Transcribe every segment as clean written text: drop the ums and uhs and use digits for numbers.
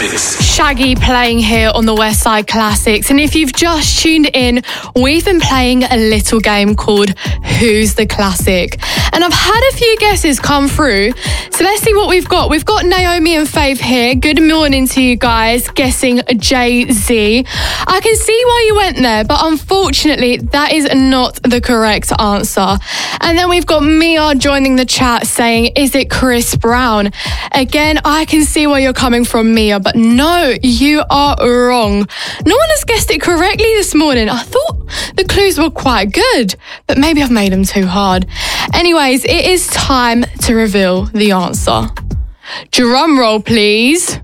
Classics. Shaggy playing here on the West Side Classics. And if you've just tuned in, we've been playing a little game called Who's the Classic? And I've had a few guesses come through. So let's see what we've got. We've got Naomi and Faith here. Good morning to you guys, guessing Jay-Z. I can see why you went there, but unfortunately, that is not the correct answer. And then we've got Mia joining the chat saying, is it Chris Brown? Again, I can see where you're coming from, Mia, but no, you are wrong. No one has guessed it correctly this morning. I thought the clues were quite good, but maybe I've made them too hard. Anyways, it is time to reveal the answer. Drum roll, please.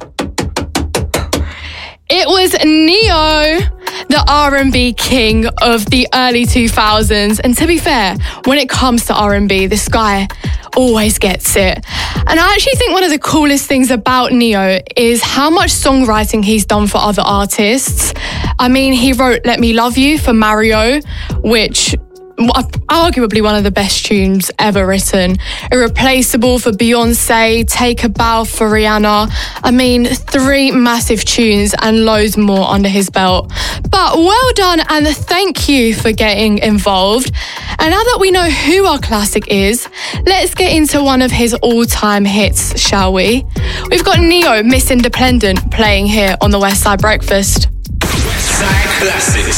It was Neo, the R&B king of the early 2000s. And to be fair, when it comes to R&B, this guy always gets it. And I actually think one of the coolest things about Neo is how much songwriting he's done for other artists. I mean, he wrote Let Me Love You for Mario, which arguably one of the best tunes ever written. Irreplaceable for Beyonce, Take a Bow for Rihanna. I mean, 3 massive tunes and loads more under his belt. But well done and thank you for getting involved. And now that we know who our classic is, let's get into one of his all-time hits, shall we? We've got Neo, Miss Independent, playing here on the West Side Breakfast. West Side Classics.